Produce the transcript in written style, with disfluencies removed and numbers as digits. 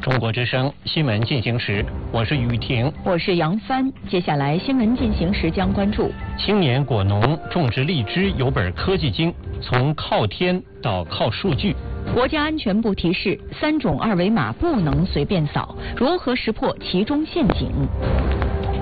中国之声新闻进行时，我是雨婷， 我是杨帆。接下来新闻进行时将关注： 青年果农种植荔枝有本科技经，从靠天到靠数据。 国家安全部提示：3种二维码不能随便扫，如何识破其中陷阱？